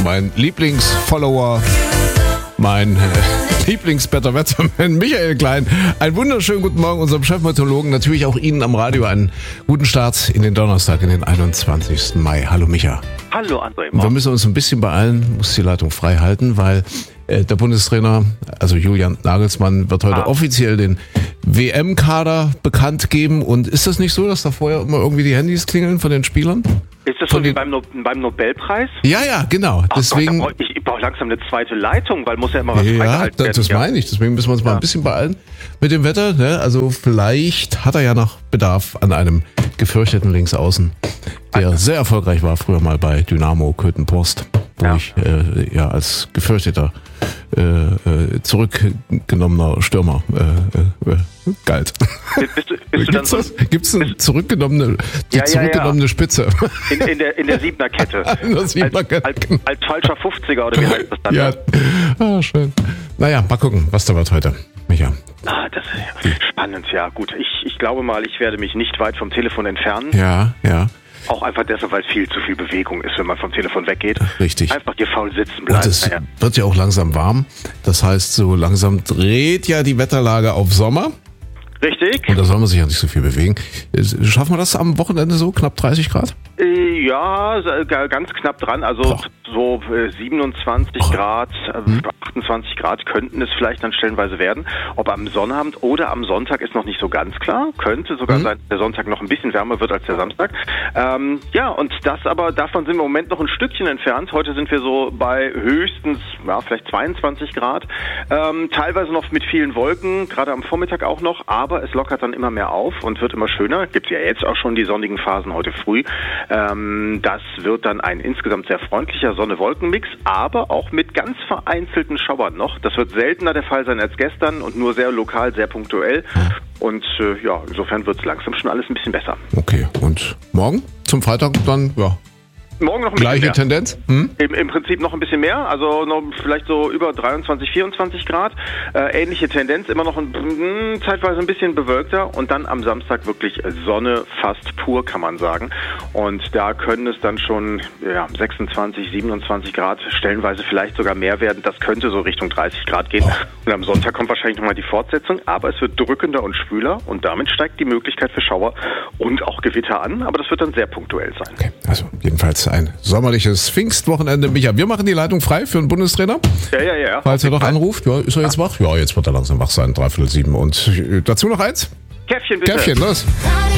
mein Lieblingsfollower, mein Lieblingswettermann Michael Klein. Einen wunderschönen guten Morgen unserem Chefmeteorologen, natürlich auch Ihnen am Radio einen guten Start in den Donnerstag, in den 21. Mai. Hallo Micha. Hallo André. Wir müssen uns ein bisschen beeilen, muss die Leitung frei halten, weil der Bundestrainer, also Julian Nagelsmann, wird heute offiziell den WM-Kader bekannt geben. Und ist das nicht so, dass da vorher immer irgendwie die Handys klingeln von den Spielern? Ist das so wie beim Nobelpreis? Ja, genau. Ach deswegen Gott, ich brauche langsam eine zweite Leitung, weil muss ja immer was freigehalten werden. Das meine ich. Deswegen müssen wir uns mal ein bisschen beeilen mit dem Wetter. Ne? Also vielleicht hat er ja noch Bedarf an einem gefürchteten Linksaußen, der sehr erfolgreich war früher mal bei Dynamo Köthen-Post, wo ich als gefürchteter zurückgenommener Stürmer galt. Gibt es eine zurückgenommene Spitze? In der Siebener-Kette. Als falscher 50er oder wie heißt das dann? Ja, schön. Naja, mal gucken, was da wird heute, Micha. Das ist spannend, ja gut. Ich glaube mal, ich werde mich nicht weit vom Telefon entfernen. Ja. Auch einfach deshalb, weil viel zu viel Bewegung ist, wenn man vom Telefon weggeht. Richtig. Einfach hier faul sitzen bleiben. Und es wird ja auch langsam warm. Das heißt, so langsam dreht ja die Wetterlage auf Sommer. Richtig. Und da soll man sich ja nicht so viel bewegen. Schaffen wir das am Wochenende so? Knapp 30 Grad? Ja, ganz knapp dran. Also so 27 Grad, 28 Grad könnten es vielleicht dann stellenweise werden. Ob am Sonnabend oder am Sonntag ist noch nicht so ganz klar. Könnte sogar sein, dass der Sonntag noch ein bisschen wärmer wird als der Samstag. Und davon sind wir im Moment noch ein Stückchen entfernt. Heute sind wir so bei höchstens, vielleicht 22 Grad. Teilweise noch mit vielen Wolken, gerade am Vormittag auch noch. Aber es lockert dann immer mehr auf und wird immer schöner. Gibt ja jetzt auch schon die sonnigen Phasen heute früh. Das wird dann ein insgesamt sehr freundlicher Sonne-Wolken-Mix, aber auch mit ganz vereinzelten Schauern noch. Das wird seltener der Fall sein als gestern und nur sehr lokal, sehr punktuell. Und insofern wird es langsam schon alles ein bisschen besser. Okay, und morgen zum Freitag dann, Morgen noch ein gleiche bisschen mehr. Tendenz? Im Prinzip noch ein bisschen mehr, also noch vielleicht so über 23, 24 Grad. Ähnliche Tendenz, immer noch zeitweise ein bisschen bewölkter und dann am Samstag wirklich Sonne fast pur, kann man sagen. Und da können es dann schon 26, 27 Grad, stellenweise vielleicht sogar mehr werden. Das könnte so Richtung 30 Grad gehen. Und am Sonntag kommt wahrscheinlich nochmal die Fortsetzung, aber es wird drückender und schwüler und damit steigt die Möglichkeit für Schauer und auch Gewitter an, aber das wird dann sehr punktuell sein. Okay, also jedenfalls ein sommerliches Pfingstwochenende. Micha, wir machen die Leitung frei für den Bundestrainer. Ja. Falls er doch anruft. Ja, ist er jetzt wach? Ja, jetzt wird er langsam wach sein, 6:45. Und dazu noch eins? Käffchen bitte. Käffchen, los.